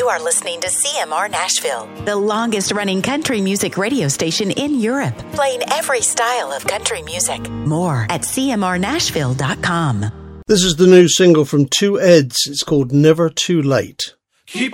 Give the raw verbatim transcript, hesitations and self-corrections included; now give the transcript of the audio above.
You are listening to C M R Nashville, the longest-running country music radio station in Europe, playing every style of country music. More at C M R Nashville dot com. This is the new single from Two Eds. It's called Never Too Late. Keep